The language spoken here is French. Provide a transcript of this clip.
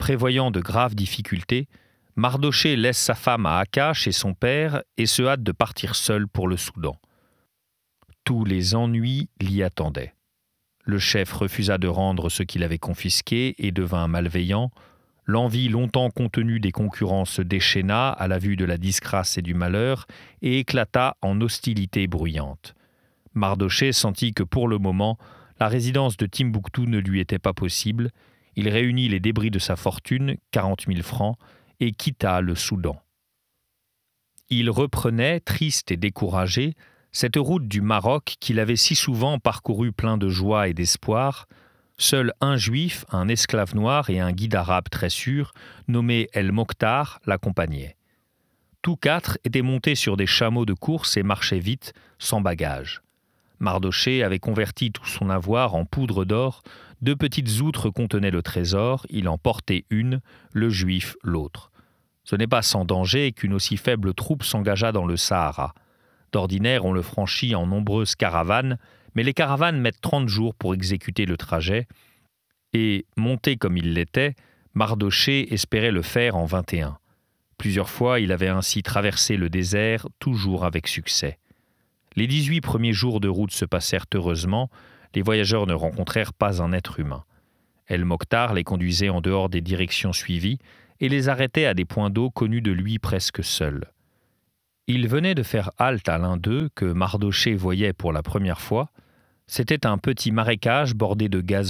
Prévoyant de graves difficultés, Mardochée laisse sa femme à Akka chez son père et se hâte de partir seul pour le Soudan. Tous les ennuis l'y attendaient. Le chef refusa de rendre ce qu'il avait confisqué et devint malveillant. L'envie longtemps contenue des concurrents se déchaîna à la vue de la disgrâce et du malheur et éclata en hostilité bruyante. Mardochée sentit que pour le moment, la résidence de Timbuktu ne lui était pas possible. Il réunit les débris de sa fortune, 40 000 francs, et quitta le Soudan. Il reprenait, triste et découragé, cette route du Maroc qu'il avait si souvent parcourue plein de joie et d'espoir. Seul un juif, un esclave noir et un guide arabe très sûr, nommé El Mokhtar, l'accompagnaient. Tous quatre étaient montés sur des chameaux de course et marchaient vite, sans bagages. Mardochée avait converti tout son avoir en poudre d'or, 2 petites outres contenaient le trésor, il en portait une, le juif l'autre. Ce n'est pas sans danger qu'une aussi faible troupe s'engagea dans le Sahara. D'ordinaire, on le franchit en nombreuses caravanes, mais les caravanes mettent 30 jours pour exécuter le trajet, et, monté comme il l'était, Mardochée espérait le faire en 21. Plusieurs fois, il avait ainsi traversé le désert, toujours avec succès. Les 18 premiers jours de route se passèrent heureusement, les voyageurs ne rencontrèrent pas un être humain. El Mokhtar les conduisait en dehors des directions suivies et les arrêtait à des points d'eau connus de lui presque seul. Il venait de faire halte à l'un d'eux que Mardochée voyait pour la première fois. C'était un petit marécage bordé de gazon